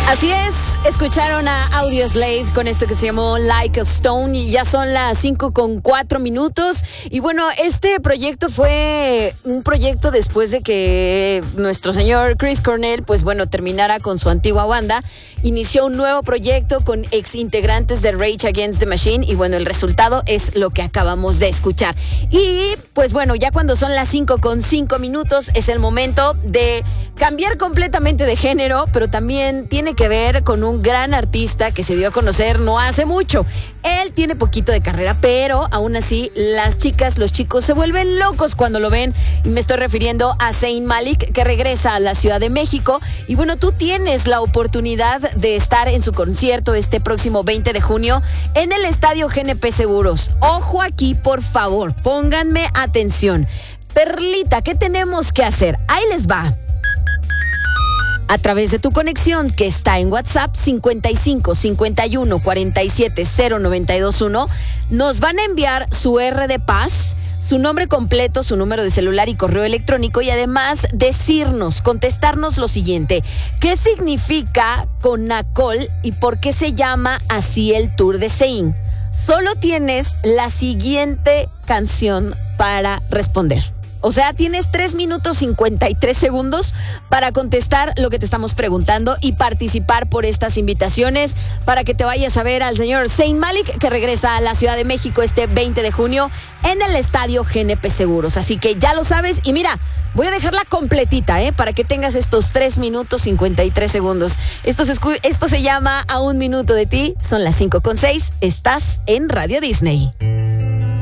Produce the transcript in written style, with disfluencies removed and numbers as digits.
Así es, escucharon a Audioslave con esto que se llamó Like a Stone y ya son las 5:04. Y bueno, este proyecto fue un proyecto después de que nuestro señor Chris Cornell, pues bueno, terminara con su antigua banda, inició un nuevo proyecto con ex integrantes de Rage Against the Machine y bueno, el resultado es lo que acabamos de escuchar. Y pues bueno, ya cuando son las 5:05 es el momento de cambiar completamente de género, pero también tiene que ver con un gran artista que se dio a conocer no hace mucho. Él tiene poquito de carrera, pero aún así las chicas, los chicos se vuelven locos cuando lo ven. Y me estoy refiriendo a Zayn Malik, que regresa a la Ciudad de México. Y bueno, tú tienes la oportunidad de estar en su concierto este próximo 20 de junio en el Estadio GNP Seguros. Ojo aquí, por favor, pónganme atención. Perlita, ¿qué tenemos que hacer? Ahí les va. A través de tu conexión que está en WhatsApp 55 51 47 0921, nos van a enviar su R de paz, su nombre completo, su número de celular y correo electrónico y además contestarnos lo siguiente: ¿qué significa Conacol y por qué se llama así el tour de Zayn? Solo tienes la siguiente canción para responder. O sea, tienes 3 minutos 53 segundos para contestar lo que te estamos preguntando y participar por estas invitaciones para que te vayas a ver al señor Zayn Malik, que regresa a la Ciudad de México este 20 de junio en el Estadio GNP Seguros. Así que ya lo sabes. Y mira, voy a dejarla completita, para que tengas estos 3 minutos 53 segundos. Esto se llama A un Minuto de Ti. Son las 5:06. Estás en Radio Disney.